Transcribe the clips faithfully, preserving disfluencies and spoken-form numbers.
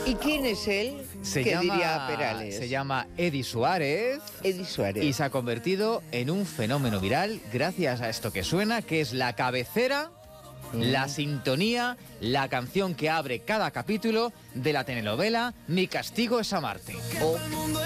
¿Y quién es él? Se ¿Qué llama, diría Perales? Se llama Eddie Suárez. Eddie Suárez. Y se ha convertido en un fenómeno viral gracias a esto que suena, que es la cabecera, mm. la sintonía, la canción que abre cada capítulo de la telenovela Mi castigo es amarte. Oh.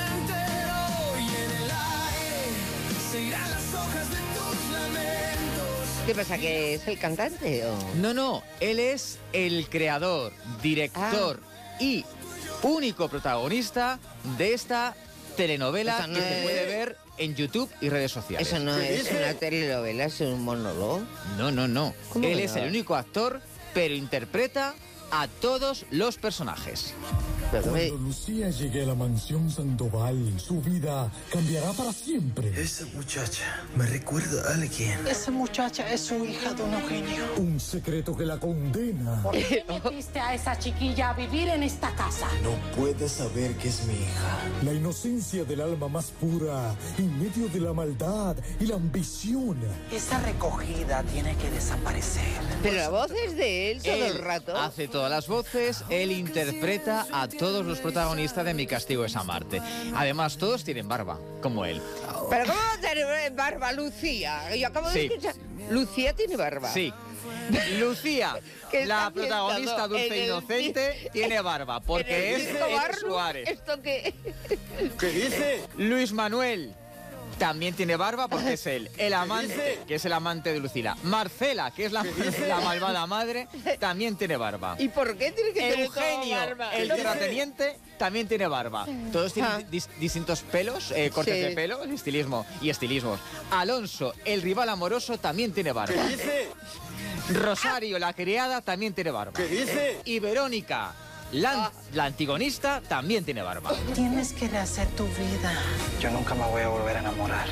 ¿Qué pasa, que es el cantante o...? No, no, él es el creador, director ah. y único protagonista de esta telenovela no que es... se puede ver en YouTube y redes sociales. Eso no es dice? una telenovela, es un monólogo. No, no, no. Él es no? el único actor, pero interpreta a todos los personajes. Cuando Lucía llegue a la mansión Sandoval, su vida cambiará para siempre. Esa muchacha me recuerda a alguien. Esa muchacha es su hija, don Eugenio. Un secreto que la condena. ¿Por qué metiste a esa chiquilla a vivir en esta casa? No puede saber que es mi hija. La inocencia del alma más pura, en medio de la maldad y la ambición. Esa recogida tiene que desaparecer. Pero la voz es de él todo él el rato. Hace todas las voces, él interpreta a todos los protagonistas de Mi castigo es amarte. Además, todos tienen barba, como él. ¿Pero cómo va a tener barba Lucía? Yo acabo de Sí. escuchar... Lucía tiene barba. Sí. Lucía, la protagonista dulce e inocente, tiene barba, porque es Eddie Suárez. ¿Esto qué? ¿Qué dice? Luis Manuel también tiene barba porque es él. El amante, que es el amante de Lucila. Marcela, que es la, la malvada madre, también tiene barba. ¿Y por qué tiene que tener Eugenio, barba? el terrateniente, también tiene barba. Todos tienen Ah. dis distintos pelos, eh, cortes Sí. de pelo, estilismo y estilismos. Alonso, el rival amoroso, también tiene barba. ¿Qué dice? Rosario, la criada, también tiene barba. ¿Qué dice? Y Verónica, la, la antigonista, también tiene barba. Tienes que rehacer tu vida. Yo nunca me voy a volver a enamorar.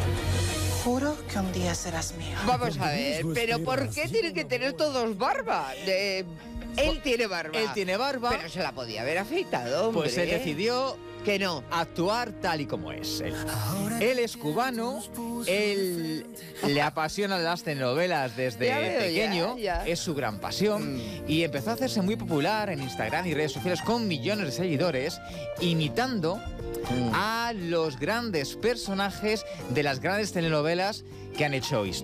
Juro que un día serás mío. Vamos a ver, pero ¿por qué tienen que tener todos barba? De... Él tiene barba. Él tiene barba. Pero se la podía haber afeitado, hombre. Pues él decidió que no actuar tal y como es él. Él es cubano, él le apasionan las telenovelas desde Ya veo, pequeño, ya, ya. es su gran pasión, y empezó a hacerse muy popular en Instagram y redes sociales con millones de seguidores, imitando a los grandes personajes de las grandes telenovelas que han hecho historia.